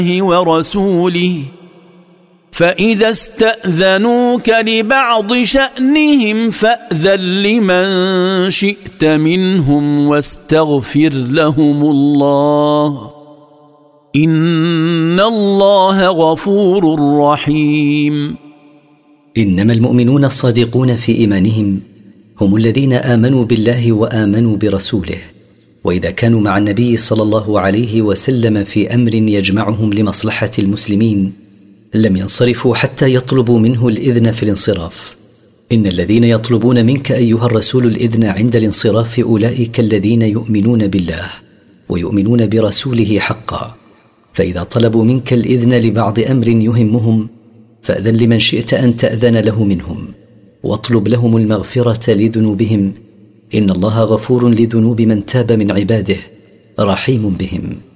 ورسوله فإذا استأذنوك لبعض شأنهم فأذن لمن شئت منهم واستغفر لهم الله إن الله غفور رحيم. إنما المؤمنون الصادقون في إيمانهم هم الذين آمنوا بالله وآمنوا برسوله، وإذا كانوا مع النبي صلى الله عليه وسلم في أمر يجمعهم لمصلحة المسلمين لم ينصرفوا حتى يطلبوا منه الإذن في الانصراف. إن الذين يطلبون منك أيها الرسول الإذن عند الانصراف أولئك الذين يؤمنون بالله ويؤمنون برسوله حقا، فإذا طلبوا منك الإذن لبعض أمر يهمهم فأذن لمن شئت أن تأذن له منهم، واطلب لهم المغفرة لذنوبهم، إن الله غفور لذنوب من تاب من عباده رحيم بهم.